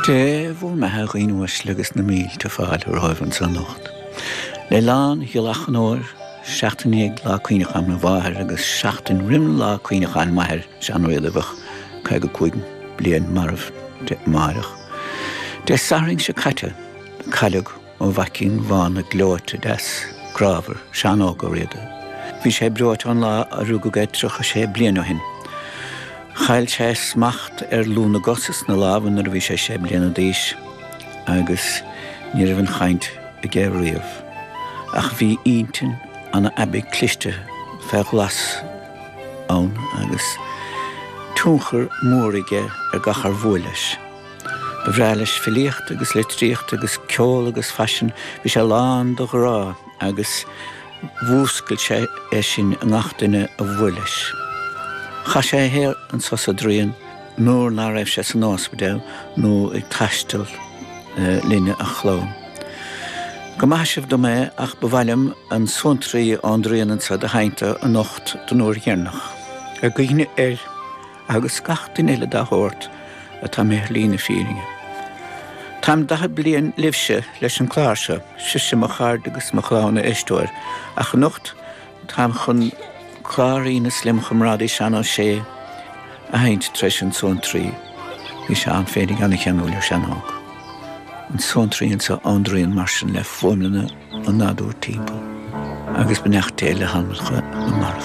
Te bhfuil maithe dhaoine legus na mílte fáil ar haibhann sa nacht. Le lán hiolach an óir, 16 lá cuoinechan na bhathir agus 16 rim lá cuoinechan maithir sean réadabhach caige cuigan blian marmh de marach. De saring se caite, cailug ó bhacín bhána glóite des grábhar sean ága réada. Bhí sé breát an lá a rúgagad trocha sé blian ó hin. Chail sé smacht lúna gosas na lábhan ar bhí sé bliana díos, agus ní raibhann chaint I ggé riamh. Ach bhí iontain anna aibbe cliste feghlas ann agus túnchar móraige gachar bhuaileis. Bhrealis filiocht agus litríocht agus ceol agus fashion bhí sé lán do rá agus bhúscail sé sin an achtaine a bhuaileis. Cha sé héir an sosa dríon nóir ná raibh sé san ospidéil nó ag taistil líne a chlóm. Go maithsibh do mé ach bhhailm an suantraí an dríanaan sa de hainte a nocht don nóir dhearnach. A gine agus gachtain eile dahort a tá mé lína fíringe. Táim 10 blian libse leis an chláirse, siise mo chard agus mo chlána éistóir, ach an nocht táim chun chláirí na slim chumrádaí sean á sé a haint treis an suantraí, hí se an féidir anna cheanúil sean ág. An suantraíonn sa andríonn mar sin le fómlana an nádúr timppel, agus beneachtaí le hanmalcha an marmh.